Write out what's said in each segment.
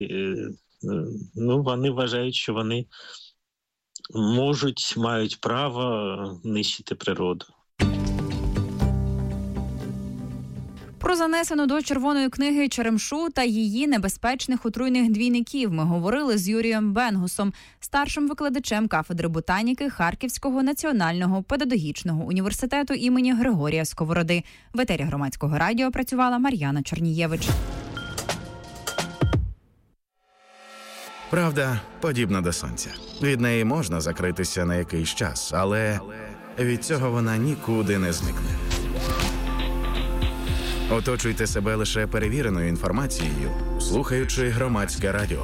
вони вважають, що вони мають право нищити природу. Про занесену до Червоної книги черемшу та її небезпечних отруйних двійників ми говорили з Юрієм Бенгусом, старшим викладачем кафедри ботаніки Харківського національного педагогічного університету імені Григорія Сковороди. В етері Громадського радіо працювала Мар'яна Чернієвич. Правда подібна до сонця. Від неї можна закритися на якийсь час, але від цього вона нікуди не зникне. Оточуйте себе лише перевіреною інформацією, слухаючи Громадське радіо.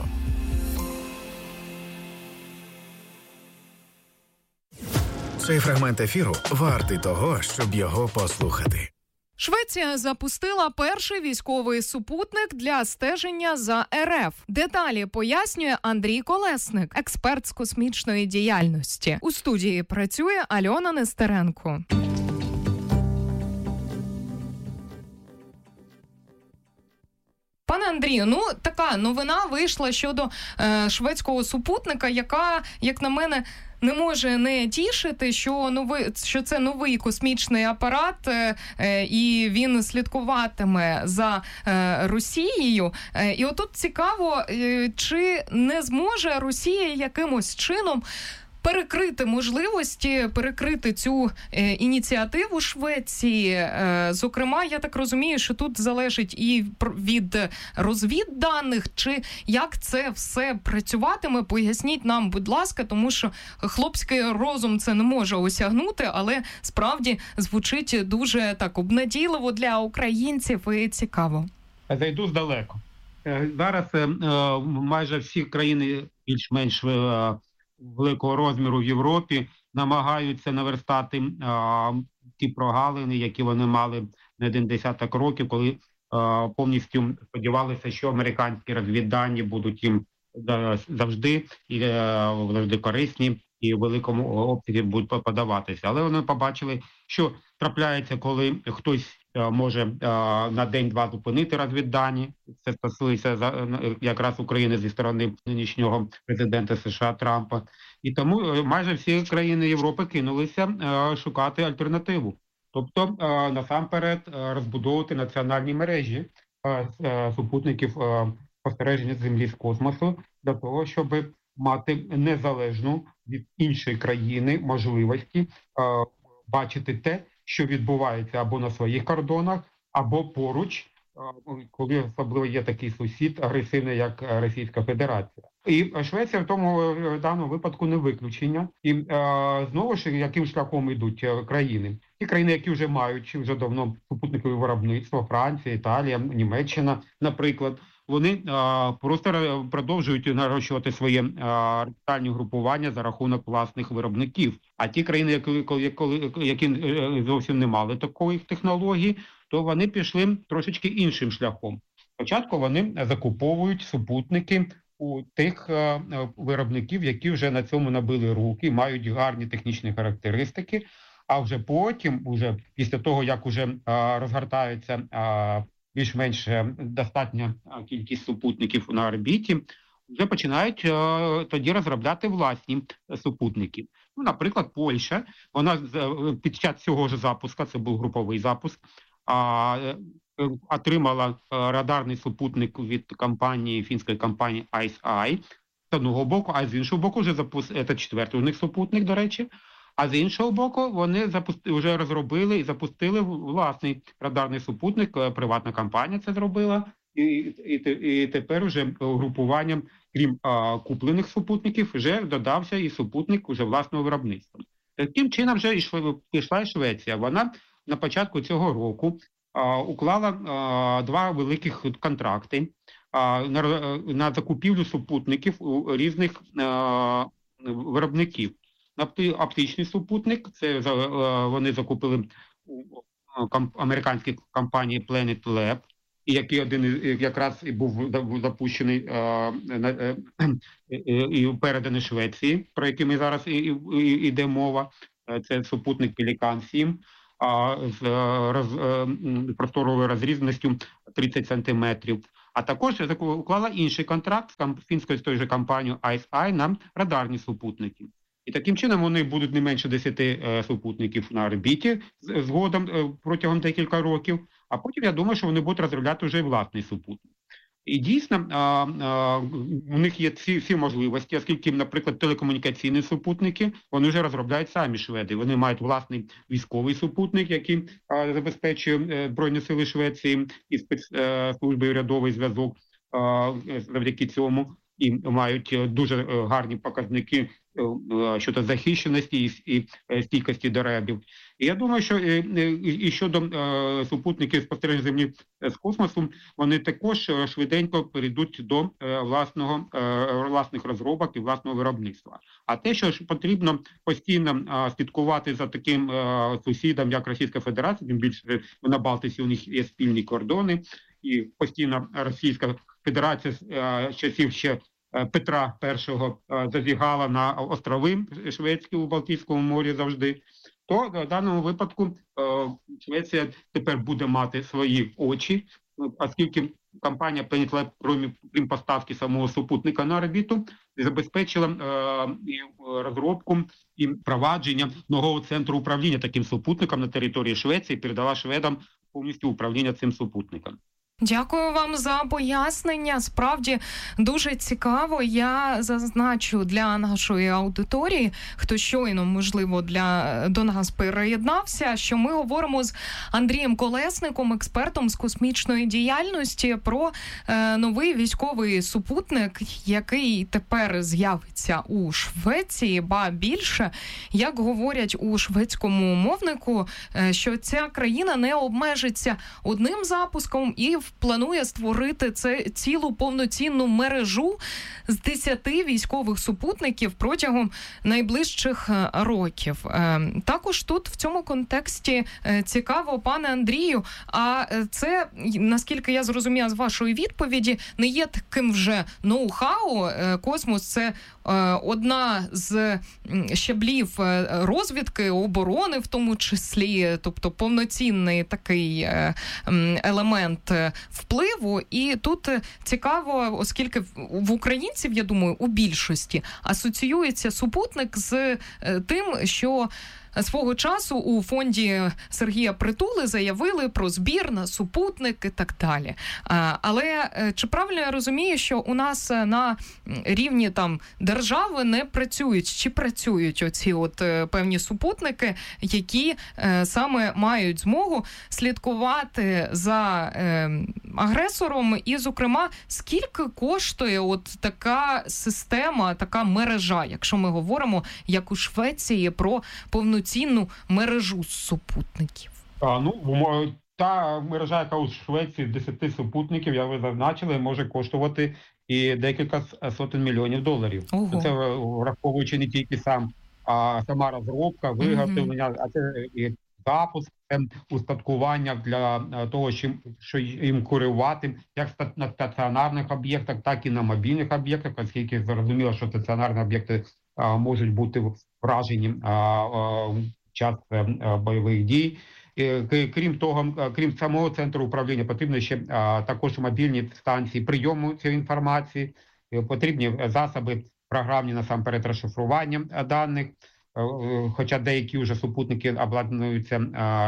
Цей фрагмент ефіру вартий того, щоб його послухати. Швеція запустила перший військовий супутник для стеження за РФ. Деталі пояснює Андрій Колесник, експерт з космічної діяльності. У студії працює Альона Нестеренко. Пане Андрію, така новина вийшла щодо шведського супутника, яка, як на мене, не може не тішити, що це новий космічний апарат, і він слідкуватиме за Росією. І отут цікаво, чи не зможе Росія якимось чином перекрити цю ініціативу Швеції. Зокрема, я так розумію, що тут залежить і від розвідданих, чи як це все працюватиме, поясніть нам, будь ласка, тому що хлопський розум це не може осягнути, але справді звучить дуже так обнадійливо для українців і цікаво. Зайду здалеку. Зараз майже всі країни більш-менш великого розміру в Європі намагаються наверстати ті прогалини, які вони мали не один десяток років, коли повністю сподівалися, що американські розвіддані будуть їм завжди корисні і в великому обсязі будуть подаватися. Але вони побачили, що трапляється, коли хтось може на день-два зупинити розвіддані. Це стосується якраз України зі сторони нинішнього президента США Трампа. І тому майже всі країни Європи кинулися шукати альтернативу. Тобто, насамперед, розбудовувати національні мережі супутників спостереження Землі з космосу для того, щоб мати незалежну від іншої країни можливості бачити те, що відбувається або на своїх кордонах, або поруч, коли особливо є такий сусід агресивний, як Російська Федерація. І Швеція в даному випадку не виключення. І знову ж, яким шляхом йдуть країни? Ті країни, які вже мають вже давно супутникове виробництво, Франція, Італія, Німеччина, наприклад, вони просто продовжують нарощувати своє регіональні групування за рахунок власних виробників. А ті країни, які зовсім не мали такої технології, то вони пішли трошечки іншим шляхом. Спочатку вони закуповують супутники у тих виробників, які вже на цьому набили руки, мають гарні технічні характеристики, а вже потім, після того, як уже розгортаються більш-менш достатня кількість супутників на орбіті, вже починають тоді розробляти власні супутники. Наприклад, Польща, вона під час цього ж запуску, це був груповий запуск, отримала радарний супутник від фінської компанії ICEYE з одного боку, а з іншого боку вже це четвертий у них супутник, до речі. А з іншого боку, вони вже розробили і запустили власний радарний супутник, приватна компанія це зробила, і тепер вже групуванням, крім куплених супутників, вже додався і супутник уже власного виробництва. Таким чином вже пішла і Швеція. Вона на початку цього року уклала два великих контракти на закупівлю супутників у різних виробників. Оптичний супутник, це вони закупили у американській компанії Planet Lab, який один якраз і був запущений і переданий Швеції, про який ми зараз іде мова. Це супутник Pelican 7 з просторовою розрізненістю 30 сантиметрів. А також уклала інший контракт з фінською з тою же компанією ICEYE на радарні супутники. І таким чином вони будуть не менше 10 супутників на орбіті згодом протягом декілька років, а потім я думаю, що вони будуть розробляти вже власний супутник. І дійсно, у них є всі можливості, оскільки, наприклад, телекомунікаційні супутники, вони вже розробляють самі шведи. Вони мають власний військовий супутник, який забезпечує Збройні сили Швеції і спецслужби урядовий зв'язок завдяки цьому. І мають дуже гарні показники щодо захищеності і стійкості до ребів. І я думаю, що і щодо супутників спостереження Землі з космосу, вони також швиденько перейдуть до власних розробок і власного виробництва. А те, що ж потрібно постійно слідкувати за таким сусідом, як Російська Федерація, тим більше на Балтиці у них є спільні кордони, і постійно Російська Федерація з часів ще Петра І зазігала на острови шведські у Балтійському морі завжди, то в даному випадку Швеція тепер буде мати свої очі, оскільки компанія Planet Labs, крім поставки самого супутника на орбіту, забезпечила і розробку і впровадження нового центру управління таким супутником на території Швеції, передала шведам повністю управління цим супутником. Дякую вам за пояснення. Справді дуже цікаво. Я зазначу для нашої аудиторії, хто щойно, можливо, до нас переєднався, що ми говоримо з Андрієм Колесником, експертом з космічної діяльності, про новий військовий супутник, який тепер з'явиться у Швеції. Ба більше, як говорять у шведському мовнику, що ця країна не обмежиться одним запуском і планує створити цілу повноцінну мережу з 10 військових супутників протягом найближчих років. Також тут в цьому контексті цікаво, пане Андрію, а це, наскільки я зрозуміла з вашої відповіді, не є таким вже ноу-хау. Космос – це одна з щаблів розвідки, оборони в тому числі, тобто повноцінний такий елемент впливу. І тут цікаво, оскільки в українців, я думаю, у більшості асоціюється супутник з тим, що свого часу у фонді Сергія Притули заявили про збір на супутник і так далі. Але чи правильно я розумію, що у нас на рівні там держави не працюють, чи працюють оці певні супутники, які саме мають змогу слідкувати за агресором, і, зокрема, скільки коштує така система, така мережа, якщо ми говоримо, як у Швеції, про повноцінну мережу супутників? Та мережа, яка у Швеції 10 супутників, як ви зазначили, може коштувати і декілька сотень мільйонів доларів. Ого. Це враховуючи не тільки сама розробка, виготовлення, а це і запуск, устаткування для того, що їм керувати як на стаціонарних об'єктах, так і на мобільних об'єктах, оскільки зрозуміло, що стаціонарні об'єкти можуть бути вражені в час бойових дій. Крім того, крім самого центру управління, потрібно ще також мобільні станції прийому цієї інформації, потрібні засоби програмні, насамперед, розшифрування даних, хоча деякі вже супутники обладнуються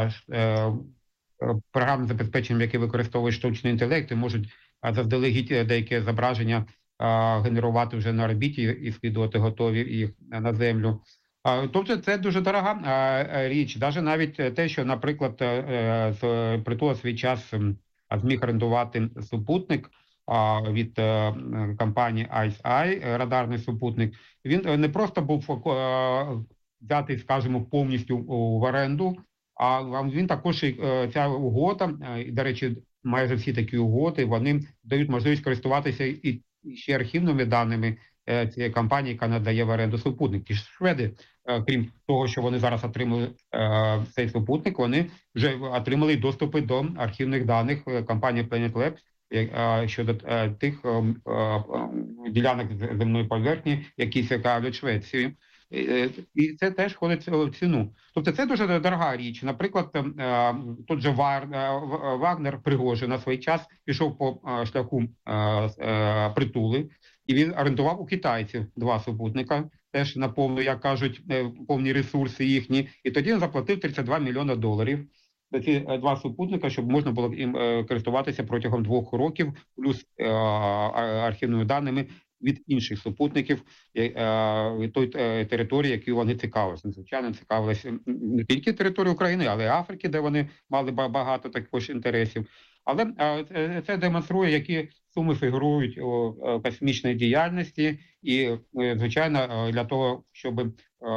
програмним забезпеченням, яке використовує штучний інтелект, і можуть заздалегідь деякі зображення генерувати вже на орбіті і скидувати готові їх на землю. Тобто це дуже дорога річ. Навіть те, що, наприклад, Притула свій час зміг орендувати супутник від компанії ICEYE, радарний супутник, він не просто був взятий, скажімо, повністю в оренду, а він також, ця угода, і, до речі, майже всі такі угоди, вони дають можливість користуватися і ще архівними даними цієї компанії, яка надає в оренду супутник. Ті ж шведи, крім того, що вони зараз отримали цей супутник, вони вже отримали доступи до архівних даних компанії Planet Labs щодо тих ділянок земної поверхні, які цікавлять Швецію. І це теж входить в ціну. Тобто це дуже дорога річ. Наприклад, тут же Вагнер Пригожин на свій час пішов по шляху притули, і він орендував у китайців 2 супутника, теж на повну, як кажуть, повні ресурси їхні, і тоді він заплатив $32 мільйони за ці 2 супутника, щоб можна було їм користуватися протягом 2 років, плюс архівними даними від інших супутників той території, які вони цікавилися. Звичайно, цікавилися не тільки території України, але й Африки, де вони мали багато також інтересів. Але це демонструє, які суми фігурують у космічній діяльності, і, звичайно, для того, щоб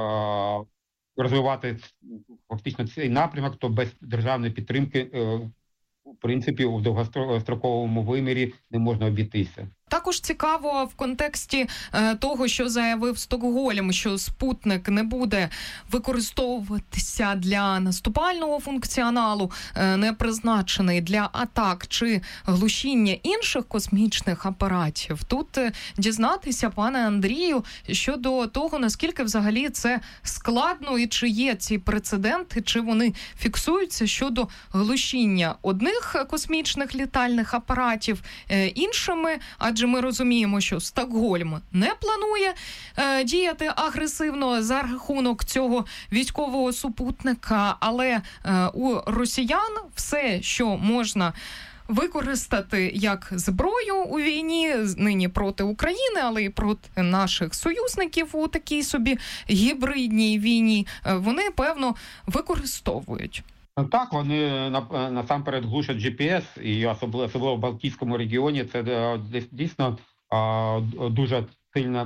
розвивати фактично цей напрямок, то без державної підтримки, в принципі, у довгостроковому вимірі не можна обійтися. Також цікаво в контексті того, що заявив Стокгольм, що спутник не буде використовуватися для наступального функціоналу, не призначений для атак чи глушіння інших космічних апаратів. Тут дізнатися, пане Андрію, щодо того, наскільки взагалі це складно і чи є ці прецеденти, чи вони фіксуються щодо глушіння одних космічних літальних апаратів іншими, адже ми розуміємо, що Стокгольм не планує діяти агресивно за рахунок цього військового супутника, але у росіян все, що можна використати як зброю у війні, нині проти України, але й проти наших союзників у такій собі гібридній війні, вони, певно, використовують. Так, вони насамперед глушать GPS, і особливо в Балтійському регіоні це дійсно дуже сильно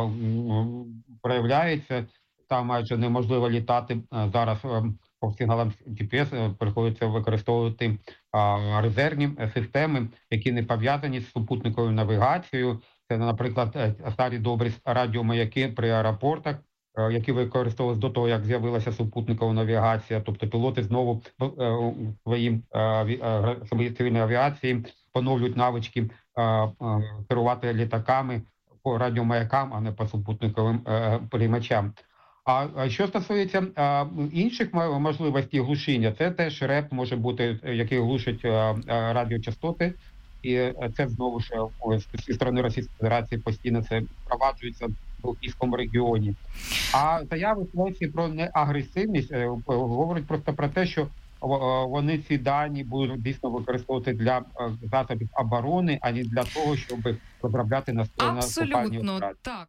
проявляється. Там майже неможливо літати. Зараз по сигналам GPS приходиться використовувати резервні системи, які не пов'язані з супутниковою навігацією. Це, наприклад, старі добрі радіомаяки при аеропортах, які використовувалися до того, як з'явилася супутникова навігація. Тобто пілоти знову своїй цивільній авіації поновлюють навички керувати літаками по радіомаякам, а не по супутниковим приймачам. А що стосується інших можливостей глушіння, це теж РЕП може бути, який глушить радіочастоти, і це знову ж зі сторони Російської Федерації постійно це впроваджується в Балтійському регіоні. А заяви Швеції про неагресивність говорять просто про те, що вони ці дані будуть дійсно використовувати для засобів оборони, а не для того, щоб розробляти наступальні операції. Абсолютно, так.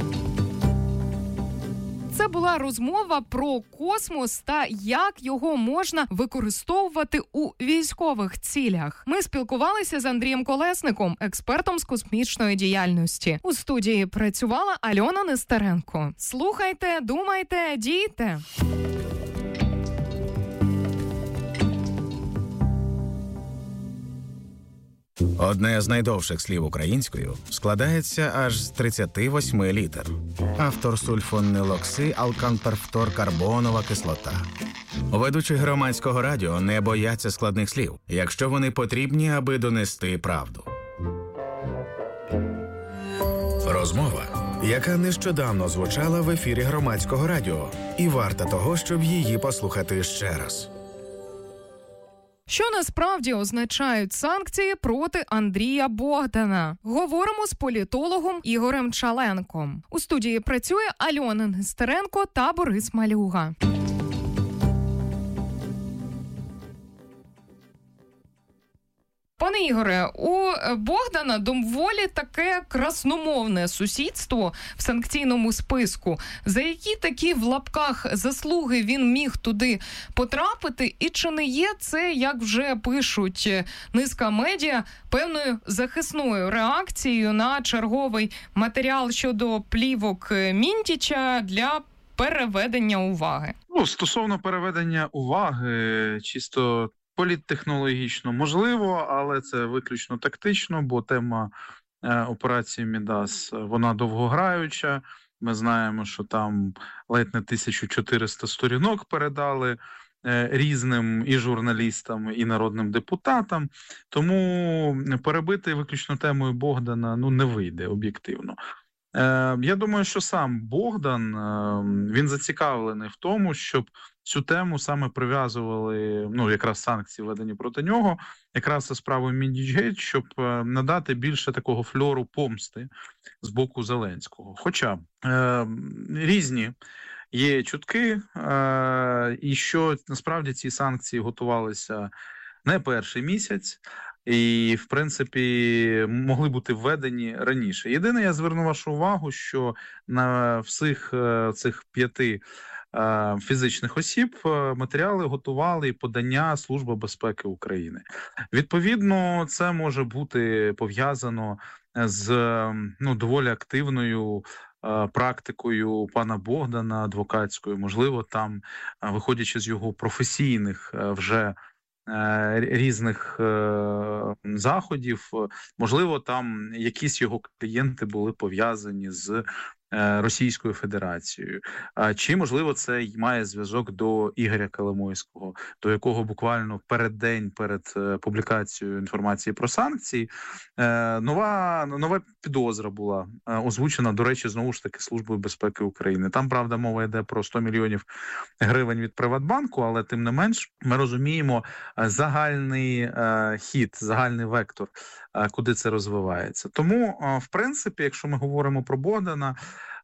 Це була розмова про космос та як його можна використовувати у військових цілях. Ми спілкувалися з Андрієм Колесником, експертом з космічної діяльності. У студії працювала Альона Нестеренко. Слухайте, думайте, дійте. Одне з найдовших слів українською складається аж з 38 літер. Автор сульфонилокси алканперфторкарбонова кислота. Ведучі громадського радіо не бояться складних слів, якщо вони потрібні, аби донести правду. Розмова, яка нещодавно звучала в ефірі громадського радіо, і варта того, щоб її послухати ще раз. Що насправді означають санкції проти Андрія Богдана? Говоримо з політологом Ігорем Чаленком. У студії працює Альона Нестеренко та Борис Малюга. Пане Ігоре, у Богдана доволі таке красномовне сусідство в санкційному списку. За які такі в лапках заслуги він міг туди потрапити? І чи не є це, як вже пишуть низка медіа, певною захисною реакцією на черговий матеріал щодо плівок Мінтіча для переведення уваги? Стосовно переведення уваги, чисто політтехнологічно можливо, але це виключно тактично, бо тема операції Мідас, вона довгограюча. Ми знаємо, що там ледь не 1400 сторінок передали різним і журналістам, і народним депутатам. Тому перебити виключно темою Богдана не вийде об'єктивно. Я думаю, що сам Богдан, він зацікавлений в тому, щоб цю тему саме прив'язували, якраз санкції введені проти нього, якраз за справою Міндічгейт, щоб надати більше такого фльору помсти з боку Зеленського. Хоча різні є чутки, і що насправді ці санкції готувалися не перший місяць, і, в принципі, могли бути введені раніше. Єдине, я зверну вашу увагу, що на всіх цих 5 фізичних осіб матеріали готували і подання Служба безпеки України. Відповідно, це може бути пов'язано з доволі активною практикою пана Богдана адвокатською. Можливо, там, виходячи з його професійних вже різних заходів, можливо, там якісь його клієнти були пов'язані з Російською Федерацією. Чи, можливо, це має зв'язок до Ігоря Коломойського, до якого буквально перед публікацією інформації про санкції нова підозра була озвучена, до речі, знову ж таки, Службою безпеки України. Там, правда, мова йде про 100 мільйонів гривень від Приватбанку, але тим не менш ми розуміємо загальний хід, загальний вектор, куди це розвивається. Тому, в принципі, якщо ми говоримо про Богдана,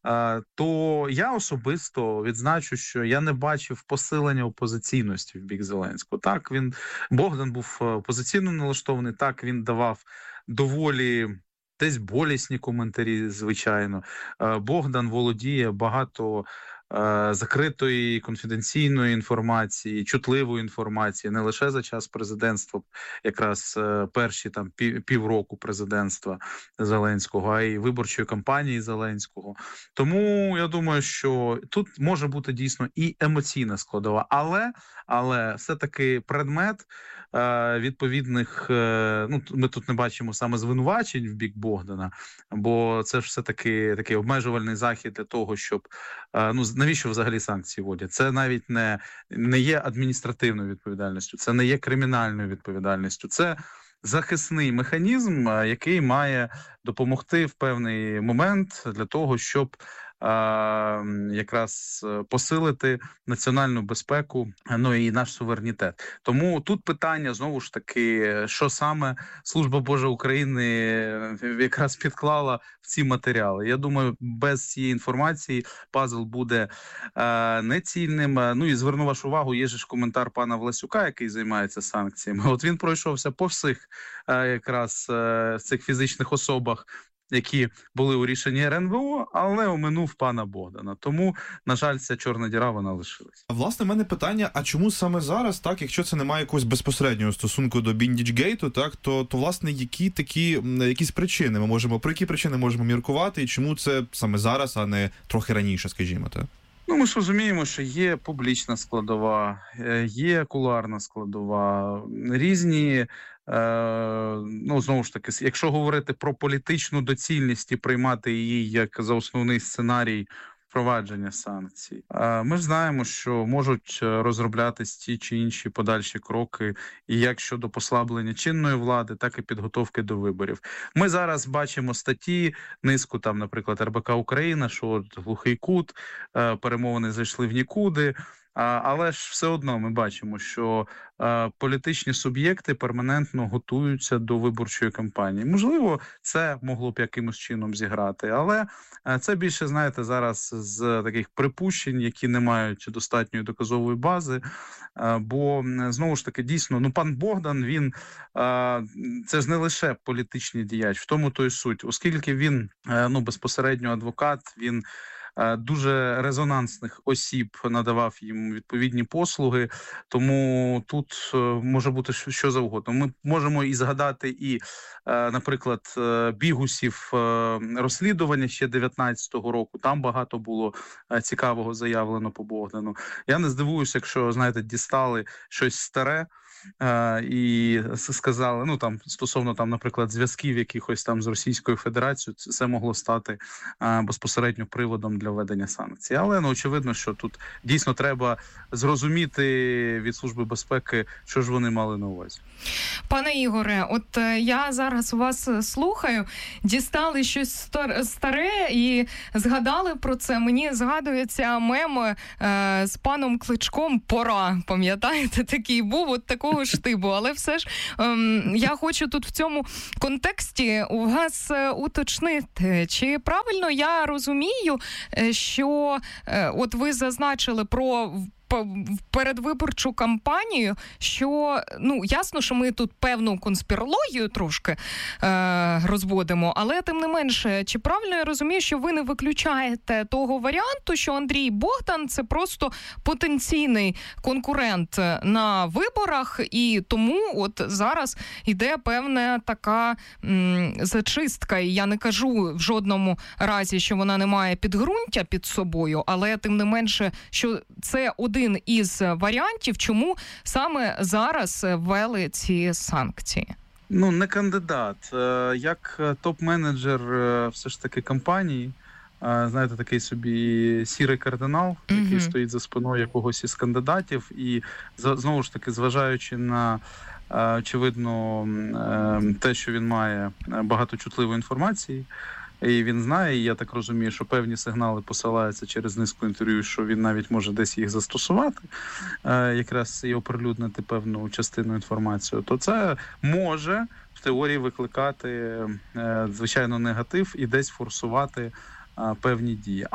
то я особисто відзначу, що я не бачив посилення опозиційності в бік Зеленського. Так, Богдан був опозиційно налаштований, так, він давав доволі десь болісні коментарі, звичайно. Богдан володіє багато закритої конфіденційної інформації, чутливої інформації, не лише за час президентства, якраз перші там півроку президентства Зеленського, а й виборчої кампанії Зеленського. Тому я думаю, що тут може бути дійсно і емоційна складова, але все-таки предмет відповідних, ми тут не бачимо саме звинувачень в бік Богдана, бо це ж все-таки такий обмежувальний захід для того, щоб, навіщо взагалі санкції вводять? Це навіть не є адміністративною відповідальністю, це не є кримінальною відповідальністю, це захисний механізм, який має допомогти в певний момент для того, щоб якраз посилити національну безпеку, і наш суверенітет. Тому тут питання, знову ж таки, що саме Служба Божа України якраз підклала в ці матеріали. Я думаю, без цієї інформації пазл буде нецільним. І зверну вашу увагу, є ж коментар пана Власюка, який займається санкціями. От він пройшовся по всіх якраз цих фізичних особах, які були у рішенні РНБО, але оминув пана Богдана. Тому, на жаль, ця чорна діра, вона лишилась. Власне, в мене питання, а чому саме зараз, так, якщо це не має якогось безпосереднього стосунку до Міндічгейту, так, то власне, якісь причини про які причини можемо міркувати, і чому це саме зараз, а не трохи раніше, скажімо, так? Ми ж розуміємо, що є публічна складова, є кулуарна складова, різні, знову ж таки, якщо говорити про політичну доцільність і приймати її як за основний сценарій впровадження санкцій, ми ж знаємо, що можуть розроблятись ті чи інші подальші кроки, і як щодо послаблення чинної влади, так і підготовки до виборів. Ми зараз бачимо статті, низку там, наприклад, РБК Україна, що глухий кут, перемовини зайшли в нікуди. Але ж все одно ми бачимо, що політичні суб'єкти перманентно готуються до виборчої кампанії. Можливо, це могло б якимось чином зіграти, але це більше, знаєте, зараз з таких припущень, які не мають достатньої доказової бази, бо, знову ж таки, дійсно, пан Богдан, він, це ж не лише політичний діяч, в тому то й суть, оскільки він, безпосередньо адвокат, він дуже резонансних осіб надавав їм відповідні послуги, тому тут може бути що завгодно. Ми можемо і згадати наприклад, бігусів розслідування ще 19-го року, там багато було цікавого заявлено по Богдану. Я не здивуюся, якщо, знаєте, дістали щось старе, і сказали, ну там стосовно там, наприклад, зв'язків якихось там з Російською Федерацією, це могло стати безпосередньо приводом для введення санкцій. Але ну очевидно, що тут дійсно треба зрозуміти від Служби безпеки, що ж вони мали на увазі. Пане Ігоре, от я зараз вас слухаю, дістали щось старе і згадали про це. Мені згадується мем з паном Кличком «Пора». Пам'ятаєте, такий був, от такого ж типу. Але все ж я хочу тут в цьому контексті у вас уточнити, чи правильно я розумію, що от ви зазначили про передвиборчу кампанію, що, ну, ясно, що ми тут певну конспірологію трошки розводимо, але тим не менше, чи правильно я розумію, що ви не виключаєте того варіанту, що Андрій Богдан – це просто потенційний конкурент на виборах, і тому от зараз йде певна така зачистка, і я не кажу в жодному разі, що вона не має підґрунтя під собою, але тим не менше, що це один із варіантів, чому саме зараз ввели ці санкції? Ну, не кандидат. Як топ-менеджер все ж таки компанії, знаєте, такий собі сірий кардинал, який стоїть за спиною якогось із кандидатів, і знову ж таки, зважаючи на очевидно те, що він має багато чутливої інформації, і він знає, і я так розумію, що певні сигнали посилаються через низку інтерв'ю, що він навіть може десь їх застосувати, якраз і оприлюднити певну частину інформації, то це може в теорії викликати, звичайно, негатив і десь форсувати певні дії.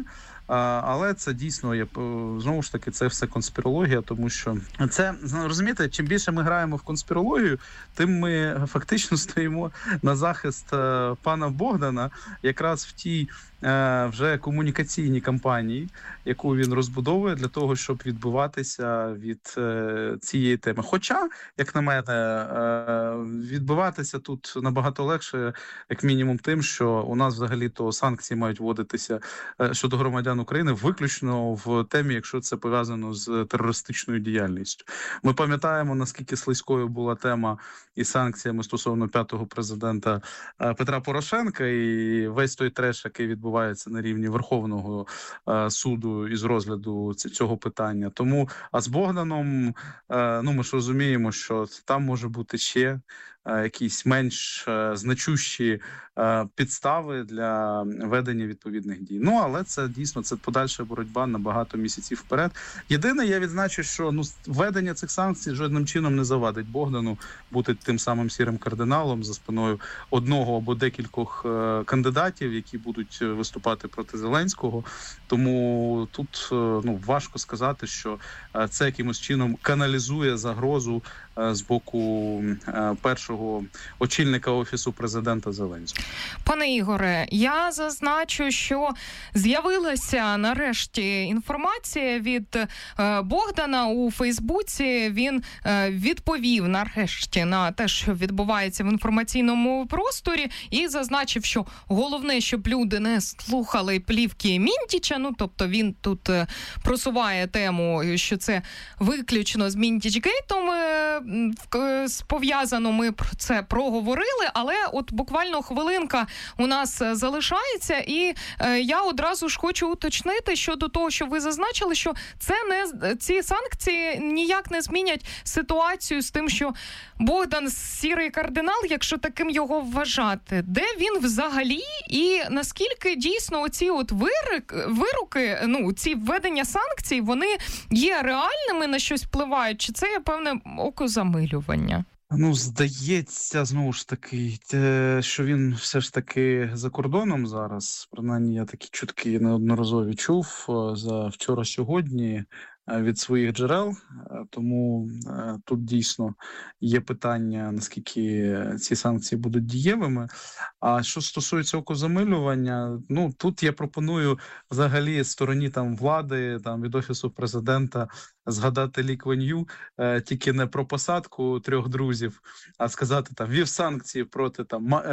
Але це дійсно є, знову ж таки, це все конспірологія, тому що це, розумієте, чим більше ми граємо в конспірологію, тим ми фактично стоїмо на захист пана Богдана якраз в тій вже комунікаційній кампанії, яку він розбудовує для того, щоб відбиватися від цієї теми. Хоча, як на мене, відбиватися тут набагато легше, як мінімум тим, що у нас взагалі-то санкції мають вводитися щодо громадян України виключно в темі, якщо це пов'язано з терористичною діяльністю. Ми пам'ятаємо, наскільки слизькою була тема із санкціями стосовно 5-го президента Петра Порошенка, і весь той треш, який відбувається на рівні Верховного суду із розгляду цього питання. Тому, а з Богданом, ну, ми ж розуміємо, що там може бути ще якісь менш значущі підстави для ведення відповідних дій. Ну, але це дійсно, це подальша боротьба на багато місяців вперед. Єдине, я відзначу, що введення цих санкцій жодним чином не завадить Богдану бути тим самим сірим кардиналом за спиною одного або декількох кандидатів, які будуть виступати проти Зеленського. Тому тут важко сказати, що це якимось чином каналізує загрозу з боку першого очільника Офісу президента Зеленського. Пане Ігоре, я зазначу, що з'явилася нарешті інформація від Богдана у Фейсбуці. Він відповів нарешті на те, що відбувається в інформаційному просторі, і зазначив, що головне, щоб люди не слухали плівки Міндіча, тобто він тут просуває тему, що це виключно з Міндічгейтом пов'язано, ми про це проговорили, але от буквально хвилинка у нас залишається, і я одразу ж хочу уточнити щодо того, що ви зазначили, що ці санкції ніяк не змінять ситуацію з тим, що Богдан сірий кардинал, якщо таким його вважати. Де він взагалі і наскільки дійсно оці от вироки, ці введення санкцій, вони є реальними, на щось впливають, чи це є певне окозамилювання? Здається, знову ж таки, що він все ж таки за кордоном зараз. Принаймні, я такі чутки неодноразові чув за вчора-сьогодні від своїх джерел. Тому тут дійсно є питання, наскільки ці санкції будуть дієвими. А що стосується окозамилювання, тут я пропоную взагалі стороні влади, від Офісу президента згадати Лі Кван Ю, тільки не про посадку 3 друзів, а сказати ввів санкції проти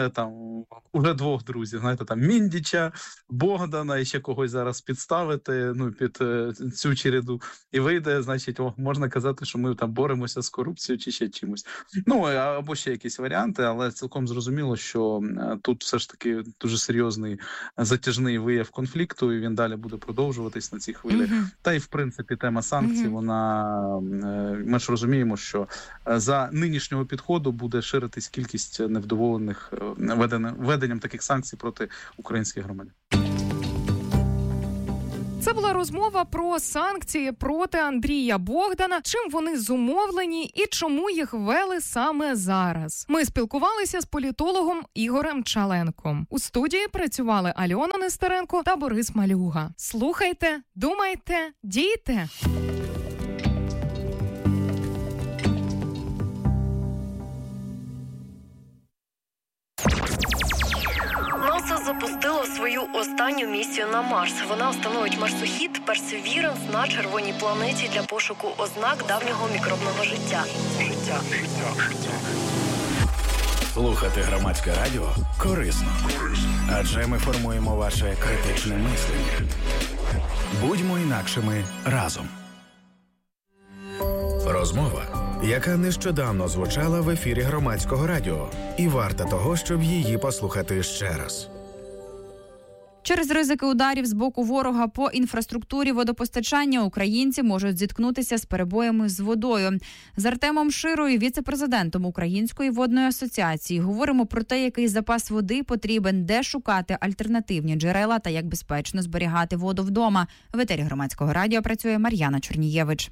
уже 2 друзів, знаєте, Міндіча, Богдана і ще когось зараз підставити, під цю череду і вийде, значить, можна казати, що ми там боремося з корупцією чи ще чимось. Ну, або ще якісь варіанти, але цілком зрозуміло, що тут все ж таки дуже серйозний затяжний вияв конфлікту, і він далі буде продовжуватись на цій хвилі. Та й, в принципі, тема санкцій, вона, ми ж розуміємо, що за нинішнього підходу буде ширитись кількість невдоволених введенням таких санкцій проти українських громадян. Це була розмова про санкції проти Андрія Богдана, чим вони зумовлені і чому їх ввели саме зараз. Ми спілкувалися з політологом Ігорем Чаленком. У студії працювали Альона Нестеренко та Борис Малюга. Слухайте, думайте, дійте! НАСА запустило свою останню місію на Марс. Вона встановить марсохід Perseverance на червоній планеті для пошуку ознак давнього мікробного життя. Слухати громадське радіо корисно. Адже ми формуємо ваше критичне мислення. Будьмо інакшими разом. Розмова, яка нещодавно звучала в ефірі громадського радіо, і варта того, щоб її послухати ще раз. Через ризики ударів з боку ворога по інфраструктурі водопостачання українці можуть зіткнутися з перебоями з водою. З Артемом Широю, віце-президентом Української водної асоціації, говоримо про те, який запас води потрібен, де шукати альтернативні джерела та як безпечно зберігати воду вдома. В етері громадського радіо працює Мар'яна Чорнієвич.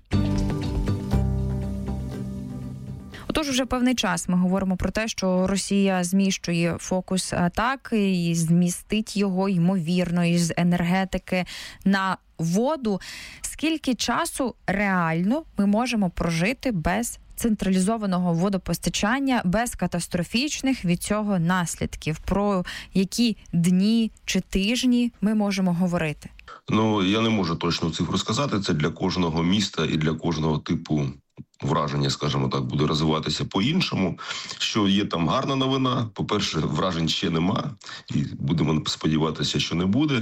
Отож, вже певний час ми говоримо про те, що Росія зміщує фокус атаки і змістить його, ймовірно, із енергетики на воду. Скільки часу реально ми можемо прожити без централізованого водопостачання, без катастрофічних від цього наслідків? Про які дні чи тижні ми можемо говорити? Ну, я не можу точну цифру сказати. Це для кожного міста і для кожного типу враження, скажімо так, буде розвиватися по-іншому. Що є там гарна новина. По-перше, вражень ще нема. І будемо сподіватися, що не буде.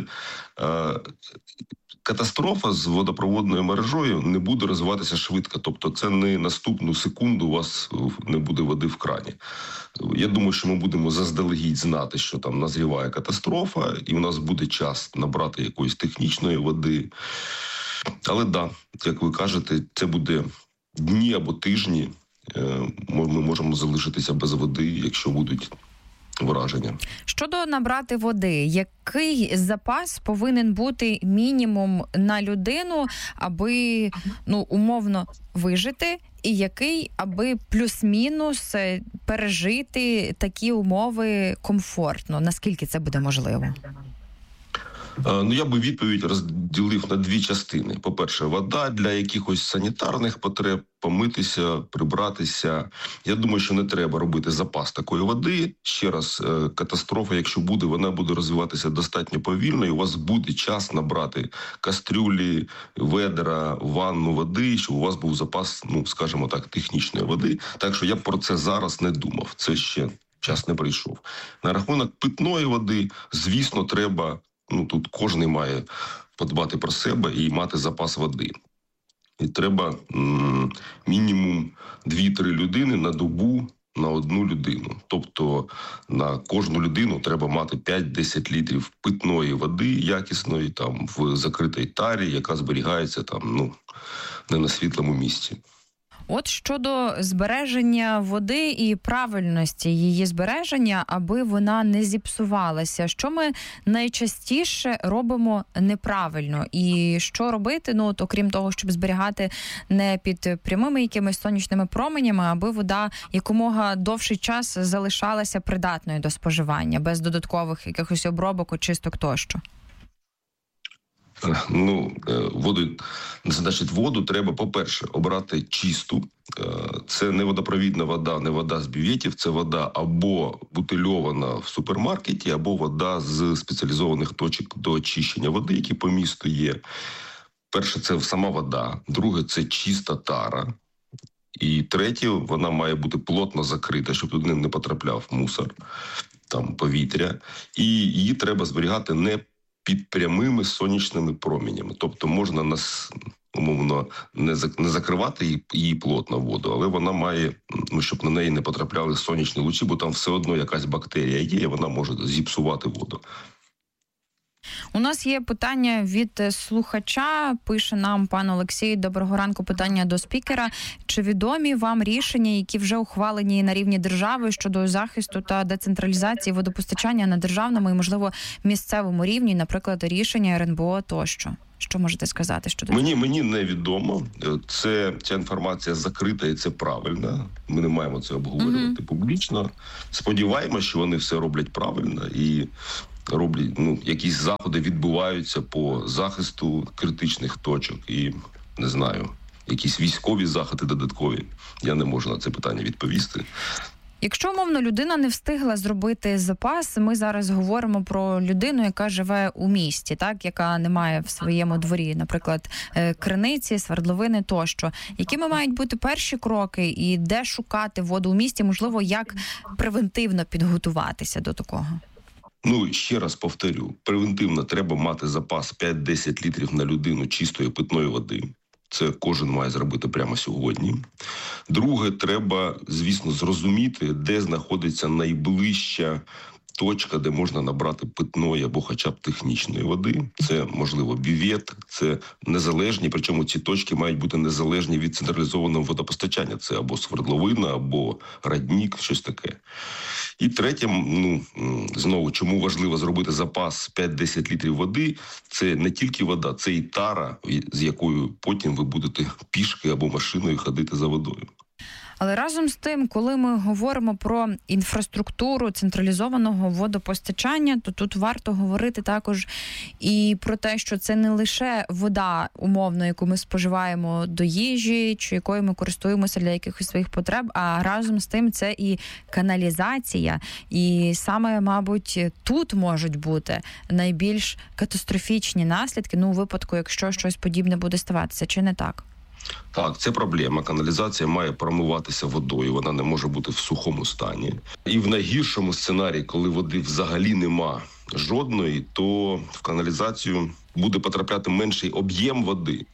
Катастрофа з водопроводною мережею не буде розвиватися швидко. Тобто це не наступну секунду у вас не буде води в крані. Я думаю, що ми будемо заздалегідь знати, що там назріває катастрофа, і у нас буде час набрати якоїсь технічної води. Але да, як ви кажете, це буде дні або тижні. Ми можемо залишитися без води, якщо будуть враження. Щодо набрати води, який запас повинен бути мінімум на людину, аби, умовно, вижити, і який, аби плюс-мінус пережити такі умови комфортно? Наскільки це буде можливо? Я би відповідь розділив на дві частини. По-перше, вода для якихось санітарних потреб, помитися, прибратися. Я думаю, що не треба робити запас такої води. Ще раз, катастрофа, якщо буде, вона буде розвиватися достатньо повільно, і у вас буде час набрати кастрюлі, ведра, ванну води, щоб у вас був запас, скажімо так, технічної води. Так що я б про це зараз не думав. Це ще час не прийшов. На рахунок питної води, звісно, треба... тут кожен має подбати про себе і мати запас води. І треба мінімум 2-3 людини на добу на одну людину. Тобто на кожну людину треба мати 5-10 літрів питної води якісної, там в закритій тарі, яка зберігається там, не на світлому місці. От щодо збереження води і правильності її збереження, аби вона не зіпсувалася, що ми найчастіше робимо неправильно? І що робити, окрім того, щоб зберігати не під прямими якимись сонячними променями, аби вода якомога довший час залишалася придатною до споживання, без додаткових якихось обробок, очисток тощо? Воду треба, по-перше, обрати чисту. Це не водопровідна вода, не вода з бюветів, це вода або бутильована в супермаркеті, або вода з спеціалізованих точок до очищення води, які по місту є. Перше, це сама вода. Друге, це чиста тара. І третє, вона має бути плотно закрита, щоб туди не потрапляв мусор, там повітря. І її треба зберігати не під прямими сонячними променями. Тобто можна умовно, не закривати її плотно воду, але вона має, щоб на неї не потрапляли сонячні лучі, бо там все одно якась бактерія є, і вона може зіпсувати воду. У нас є питання від слухача, пише нам пан Олексій. Доброго ранку, питання до спікера. Чи відомі вам рішення, які вже ухвалені на рівні держави щодо захисту та децентралізації водопостачання на державному і, можливо, місцевому рівні, наприклад, рішення РНБО тощо? Що можете сказати щодо цього? Мені невідомо. Ця інформація закрита і це правильно. Ми не маємо це обговорювати публічно. Сподіваємося, що вони все роблять правильно і роблять, якісь заходи відбуваються по захисту критичних точок і, не знаю, якісь військові заходи додаткові. Я не можу на це питання відповісти. Якщо, умовно, людина не встигла зробити запас, ми зараз говоримо про людину, яка живе у місті, так, яка не має в своєму дворі, наприклад, криниці, свердловини тощо. Якими мають бути перші кроки і де шукати воду у місті, можливо, як превентивно підготуватися до такого? Ще раз повторю, превентивно треба мати запас 5-10 літрів на людину чистої питної води. Це кожен має зробити прямо сьогодні. Друге, треба, звісно, зрозуміти, де знаходиться найближча точка, де можна набрати питної або хоча б технічної води. Це, можливо, бювет, це незалежні, причому ці точки мають бути незалежні від централізованого водопостачання. Це або свердловина, або родник, щось таке. І третє, знову, чому важливо зробити запас 5-10 літрів води, це не тільки вода, це і тара, з якою потім ви будете пішки або машиною ходити за водою. Але разом з тим, коли ми говоримо про інфраструктуру централізованого водопостачання, то тут варто говорити також і про те, що це не лише вода, умовно, яку ми споживаємо до їжі, чи якою ми користуємося для якихось своїх потреб, а разом з тим це і каналізація. І саме, мабуть, тут можуть бути найбільш катастрофічні наслідки, у випадку, якщо щось подібне буде ставатися, чи не так? Так, це проблема. Каналізація має промиватися водою, вона не може бути в сухому стані. І в найгіршому сценарії, коли води взагалі нема жодної, то в каналізацію буде потрапляти менший об'єм води.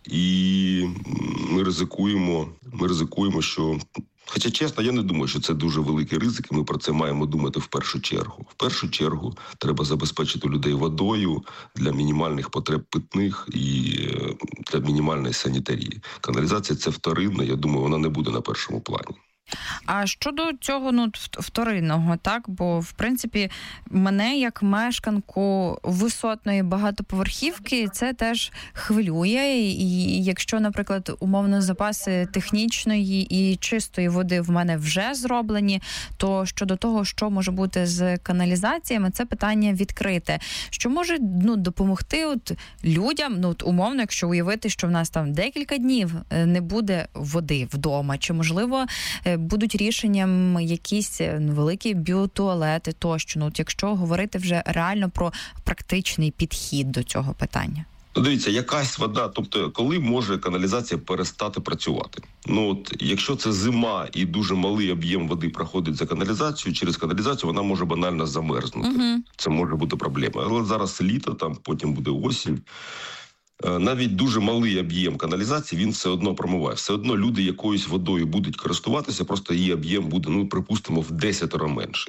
І ми ризикуємо, що... Хоча, чесно, я не думаю, що це дуже великий ризик, і ми про це маємо думати в першу чергу. В першу чергу треба забезпечити людей водою для мінімальних потреб питних і для мінімальної санітарії. Каналізація – це вторинна, я думаю, вона не буде на першому плані. А щодо цього вторинного, так? Бо, в принципі, мене, як мешканку висотної багатоповерхівки, це теж хвилює. І якщо, наприклад, умовно запаси технічної і чистої води в мене вже зроблені, то щодо того, що може бути з каналізаціями, це питання відкрите. Що може допомогти людям, умовно, якщо уявити, що в нас там декілька днів не буде води вдома, чи, можливо, будуть рішенням якісь великі біотуалети тощо, якщо говорити вже реально про практичний підхід до цього питання. Дивіться, якась вода, тобто коли може каналізація перестати працювати? Якщо це зима і дуже малий об'єм води проходить за каналізацію, через каналізацію вона може банально замерзнути. Це може бути проблема. Але зараз літо, потім буде осінь. Навіть дуже малий об'єм каналізації, він все одно промиває. Все одно люди якоюсь водою будуть користуватися, просто її об'єм буде, припустимо, в 10 менший.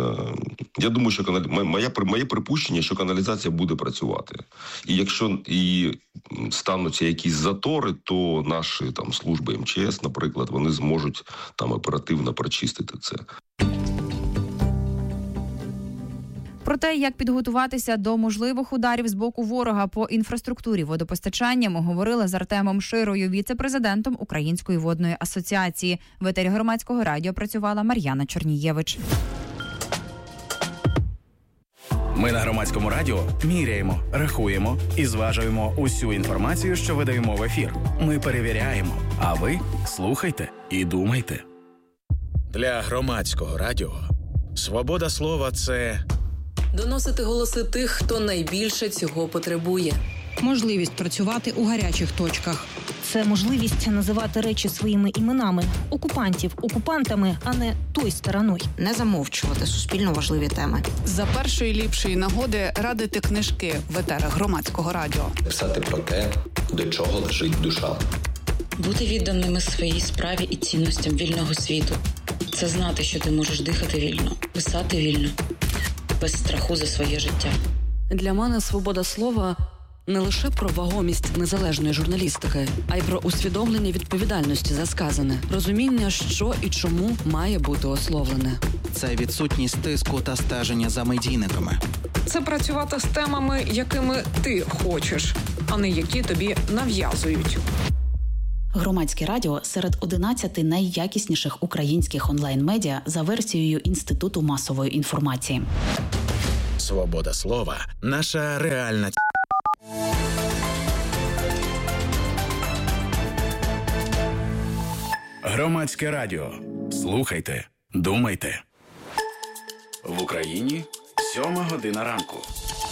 Я думаю, що моє припущення, що каналізація буде працювати. І якщо стануться якісь затори, то наші служби МЧС, наприклад, вони зможуть оперативно прочистити це. Про те, як підготуватися до можливих ударів з боку ворога по інфраструктурі водопостачання, ми говорили з Артемом Широю, віце-президентом Української водної асоціації. В етері Громадського радіо працювала Мар'яна Чорнієвич. Ми на Громадському радіо міряємо, рахуємо і зважуємо усю інформацію, що видаємо в ефір. Ми перевіряємо, а ви слухайте і думайте. Для Громадського радіо свобода слова – це... доносити голоси тих, хто найбільше цього потребує. Можливість працювати у гарячих точках. Це можливість називати речі своїми іменами. Окупантів окупантами, а не той стороною. Не замовчувати суспільно важливі теми. За першої ліпшої нагоди радити книжки в етерах Громадського радіо. Писати про те, до чого лежить душа. Бути відданими своїй справі і цінностям вільного світу – це знати, що ти можеш дихати вільно, писати вільно, без страху за своє життя. Для мене свобода слова – не лише про вагомість незалежної журналістики, а й про усвідомлення відповідальності за сказане, розуміння, що і чому має бути ословлене. Це відсутність тиску та стеження за медійниками. Це працювати з темами, якими ти хочеш, а не які тобі нав'язують. Громадське радіо серед 11 найякісніших українських онлайн-медіа за версією Інституту масової інформації. Свобода слова – наша реальна Громадське радіо. Слухайте, думайте. В Україні 7 година ранку.